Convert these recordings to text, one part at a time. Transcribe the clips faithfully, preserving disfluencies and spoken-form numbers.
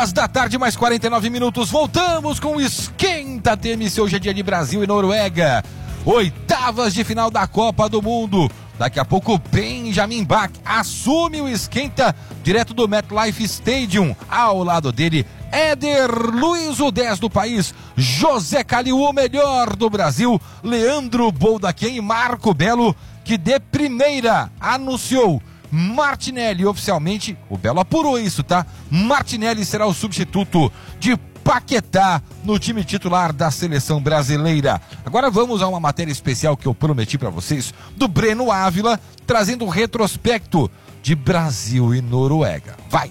Duas da tarde, mais quarenta e nove minutos. Voltamos com o Esquenta T M C. Hoje é dia de Brasil e Noruega. Oitavas de final da Copa do Mundo. Daqui a pouco o Benjamin Bach assume o Esquenta direto do MetLife Stadium. Ao lado dele, Éder Luiz, o dez do país, José Calil, o melhor do Brasil, Leandro Boldaquem e Marco Belo, que de primeira anunciou Martinelli oficialmente. O Belo apurou isso, tá? Martinelli será o substituto de Paquetá no time titular da seleção brasileira. Agora vamos a uma matéria especial que eu prometi para vocês, do Breno Ávila, trazendo um retrospecto de Brasil e Noruega. Vai!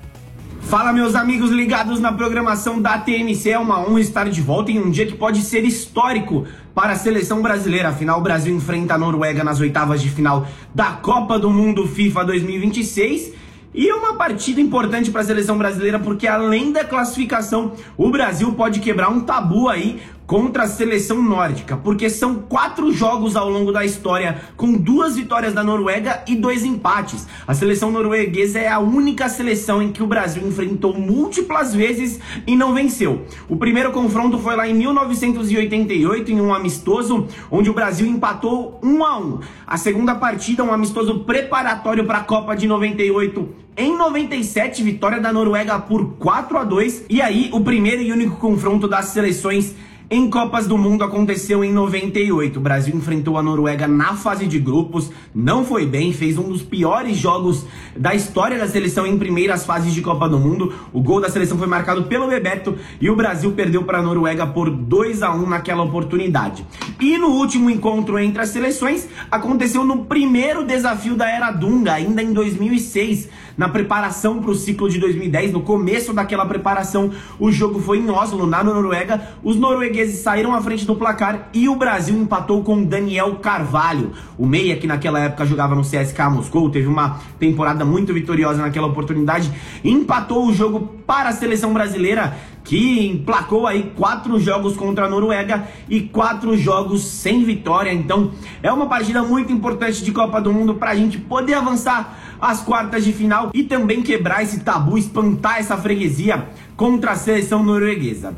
Fala, meus amigos ligados na programação da T M C. É uma honra estar de volta em um dia que pode ser histórico para a seleção brasileira. Afinal, o Brasil enfrenta a Noruega nas oitavas de final da Copa do Mundo FIFA dois mil e vinte e seis. E é uma partida importante para a seleção brasileira porque, além da classificação, o Brasil pode quebrar um tabu aí contra a seleção nórdica, porque são quatro jogos ao longo da história com duas vitórias da Noruega e dois empates. A seleção norueguesa é a única seleção em que o Brasil enfrentou múltiplas vezes e não venceu. O primeiro confronto foi lá em mil novecentos e oitenta e oito, em um amistoso, onde o Brasil empatou um a um. A segunda partida, um amistoso preparatório para a Copa de noventa e oito, em noventa e sete, vitória da Noruega por quatro a dois. E aí, o primeiro e único confronto das seleções em Copas do Mundo aconteceu em noventa e oito. O Brasil enfrentou a Noruega na fase de grupos, não foi bem, fez um dos piores jogos da história da seleção em primeiras fases de Copa do Mundo. O gol da seleção foi marcado pelo Bebeto e o Brasil perdeu para a Noruega por dois a um naquela oportunidade. E no último encontro entre as seleções, aconteceu no primeiro desafio da Era Dunga, ainda em dois mil e seis, na preparação para o ciclo de dois mil e dez. No começo daquela preparação, o jogo foi em Oslo, na Noruega. Os noruegueses saíram à frente do placar e o Brasil empatou com Daniel Carvalho, o meia que naquela época jogava no C S K A Moscou, teve uma temporada muito vitoriosa naquela oportunidade, empatou o jogo para a seleção brasileira, que emplacou aí quatro jogos contra a Noruega e quatro jogos sem vitória. Então é uma partida muito importante de Copa do Mundo para a gente poder avançar às quartas de final e também quebrar esse tabu, espantar essa freguesia contra a seleção norueguesa.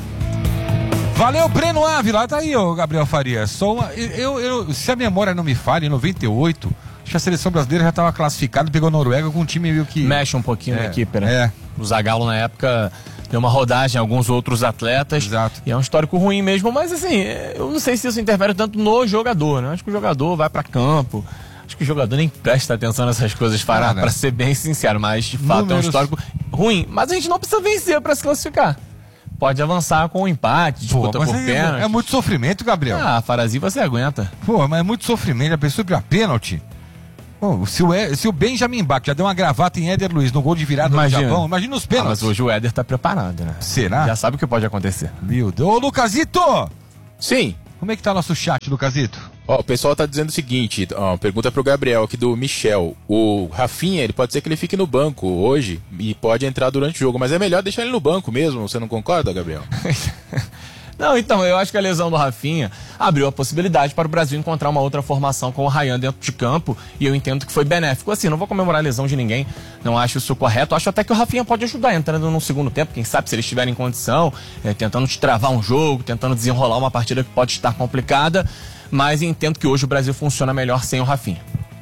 Valeu, Breno Ávila. Tá aí, ô Gabriel Farias. Só uma, eu, eu, se a memória não me falha, em noventa e oito, acho que a seleção brasileira já estava classificada, pegou a Noruega com um time meio que... Mexe um pouquinho é, na equipe, né? É. O Zagallo, na época, deu uma rodagem em alguns outros atletas. Exato. E é um histórico ruim mesmo, mas assim, eu não sei se isso interfere tanto no jogador, né? Acho que o jogador vai para campo. Acho que o jogador nem presta atenção nessas coisas, para, ah, para ser bem sincero. Mas, de fato, Números... é um histórico ruim. Mas a gente não precisa vencer para se classificar. Pode avançar com um empate, disputa Pô, por é, pênalti. É muito sofrimento, Gabriel. Ah, Farazi, você aguenta. Pô, mas é muito sofrimento. A pessoa para pênalti. Pô, se, o, se o Benjamin Bach já deu uma gravata em Éder Luiz no gol de virada imagina. do Japão, imagina os pênaltis. Ah, mas hoje o Éder tá preparado, né? Será? Já sabe o que pode acontecer. Meu Deus. Ô, Lucasito! Sim. Como é que tá nosso chat, Lucasito? Ó, o pessoal tá dizendo o seguinte, ó, pergunta pro Gabriel aqui do Michel. O Rafinha, ele pode ser que ele fique no banco hoje e pode entrar durante o jogo, mas é melhor deixar ele no banco mesmo, você não concorda, Gabriel? Não, então, eu acho que a lesão do Rafinha abriu a possibilidade para o Brasil encontrar uma outra formação com o Ryan dentro de campo, e eu entendo que foi benéfico. Assim, não vou comemorar a lesão de ninguém, não acho isso correto. Acho até que o Rafinha pode ajudar entrando no segundo tempo, quem sabe se eles estiverem em condição, é, tentando te travar um jogo, tentando desenrolar uma partida que pode estar complicada, mas entendo que hoje o Brasil funciona melhor sem o Rafinha.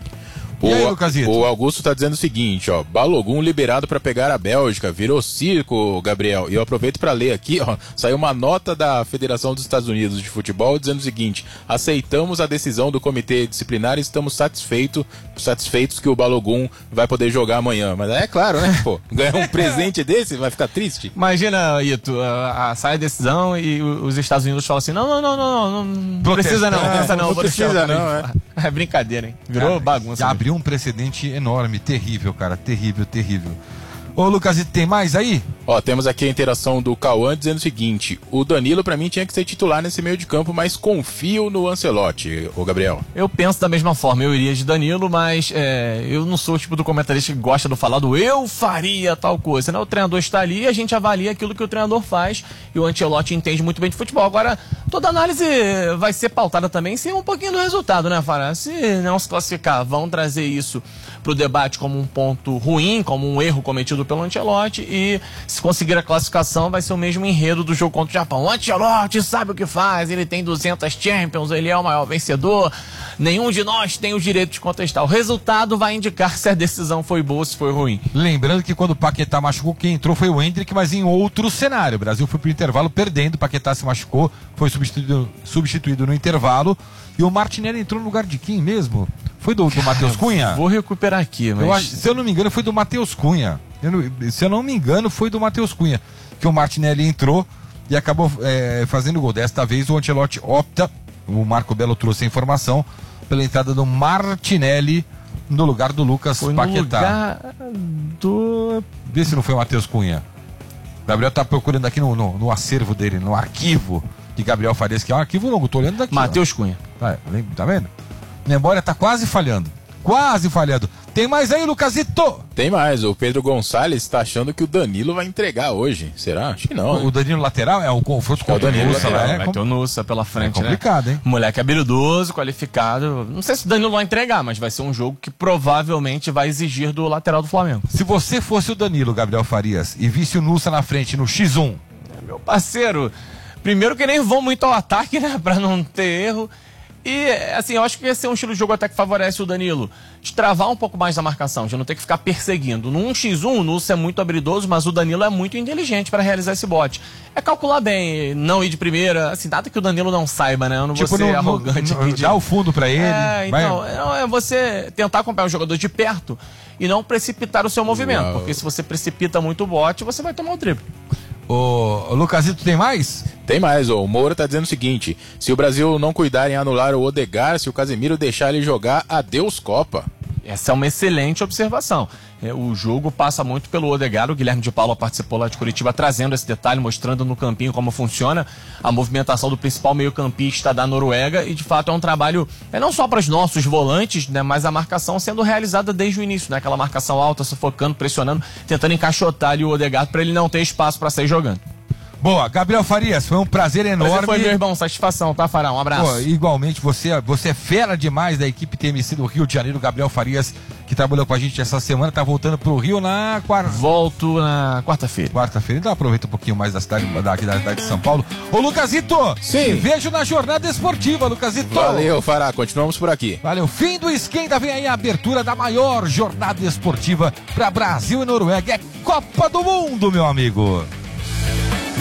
E aí, Lucasito? O Augusto tá dizendo o seguinte, ó, Balogun liberado para pegar a Bélgica, virou circo, Gabriel. E eu aproveito para ler aqui, ó, saiu uma nota da Federação dos Estados Unidos de Futebol dizendo o seguinte: aceitamos a decisão do comitê disciplinar e estamos satisfeito, satisfeitos que o Balogun vai poder jogar amanhã. Mas é claro, né, pô, ganhar um presente desse vai ficar triste. Imagina, Ito, a, a, sai a decisão e os Estados Unidos falam assim, não, não, não, não, não, não precisa não, é, essa não, não vou precisa não, é. É brincadeira, hein? Virou cara, bagunça. Já abriu um precedente enorme, terrível, cara, terrível, terrível. Ô, Lucas, tem mais aí? Ó, temos aqui a interação do Cauã dizendo o seguinte: o Danilo pra mim tinha que ser titular nesse meio de campo, mas confio no Ancelotti, ô Gabriel. Eu penso da mesma forma, eu iria de Danilo, mas é, eu não sou o tipo do comentarista que gosta do falar do eu faria tal coisa, né? O treinador está ali e a gente avalia aquilo que o treinador faz e o Ancelotti entende muito bem de futebol. Agora, toda análise vai ser pautada também sem um pouquinho do resultado, né, Fará? Se não se classificar, vão trazer isso pro debate como um ponto ruim, como um erro cometido pelo Ancelotti, e Se conseguir a classificação, vai ser o mesmo enredo do jogo contra o Japão. O Ancelotti sabe o que faz, ele tem duzentas Champions, ele é o maior vencedor. Nenhum de nós tem o direito de contestar. O resultado vai indicar se a decisão foi boa ou se foi ruim. Lembrando que quando o Paquetá machucou, quem entrou foi o Endrick, mas em outro cenário. O Brasil foi pro intervalo perdendo, o Paquetá se machucou, foi substituído, substituído no intervalo. E o Martinelli entrou no lugar de quem mesmo? Foi do, do Matheus Cunha? Vou recuperar aqui, mas... Eu acho, se eu não me engano, foi do Matheus Cunha. Eu não, se eu não me engano, foi do Matheus Cunha. Que o Martinelli entrou e acabou é, fazendo gol. Desta vez o Ancelotti opta, o Marco Belo trouxe a informação, pela entrada do Martinelli no lugar do Lucas foi Paquetá. No lugar do... Vê se não foi o Matheus Cunha. O Gabriel tá procurando aqui no, no, no acervo dele, no arquivo de Gabriel Farias, que é um arquivo longo, tô olhando daqui. Matheus Cunha. Tá, tá vendo? Memória tá quase falhando. Quase falhando. Tem mais aí, Lucasito? Tem mais. O Pedro Gonçalves está achando que o Danilo vai entregar hoje. Será? Acho que não. O, o Danilo lateral é o confronto contra o Nussa, né? Vai ter o Nussa pela frente, é complicado, né? hein? Moleque habilidoso, qualificado. Não sei se o Danilo vai entregar, mas vai ser um jogo que provavelmente vai exigir do lateral do Flamengo. Se você fosse o Danilo, Gabriel Farias, e visse o Nussa na frente no xis um... Meu parceiro, primeiro que nem vão muito ao ataque, né? Pra não ter erro. E, assim, eu acho que esse é um estilo de jogo até que favorece o Danilo. De travar um pouco mais a marcação, de não ter que ficar perseguindo. No um contra um, o Nussa é muito habilidoso, mas o Danilo é muito inteligente para realizar esse bote. É calcular bem, não ir de primeira, assim, nada que o Danilo não saiba, né? Eu não tipo, vou ser no, arrogante no, aqui. De... Dá o fundo para ele. É, então, vai... é você tentar acompanhar o jogador de perto e não precipitar o seu movimento. Uau. Porque se você precipita muito o bote, você vai tomar o drible. Ô, Lucasito, tem mais? Tem mais, ó. O Moura tá dizendo o seguinte: se o Brasil não cuidar em anular o Odegaard, se o Casemiro deixar ele jogar, adeus Copa. Essa é uma excelente observação. O jogo passa muito pelo Odegaard. O Guilherme de Paula participou lá de Curitiba trazendo esse detalhe, mostrando no campinho como funciona a movimentação do principal meio-campista da Noruega. E de fato é um trabalho, é não só para os nossos volantes, né, mas a marcação sendo realizada desde o início, né, aquela marcação alta, sufocando, pressionando, tentando encaixotar ali o Odegaard para ele não ter espaço para sair jogando. Boa, Gabriel Farias, foi um prazer enorme. Prazer foi, meu irmão, satisfação, tá, Fará? Um abraço. Pô, igualmente, você, você é fera demais da equipe T M C do Rio de Janeiro, Gabriel Farias, que trabalhou com a gente essa semana, tá voltando pro Rio na quarta. Volto na quarta-feira. Quarta-feira, então aproveita um pouquinho mais da cidade, daqui da cidade de São Paulo. Ô, Lucasito, sim, te vejo na jornada esportiva, Lucasito. Valeu, Fará, continuamos por aqui. Valeu, fim do Esquenta, vem aí a abertura da maior jornada esportiva para Brasil e Noruega. É Copa do Mundo, meu amigo.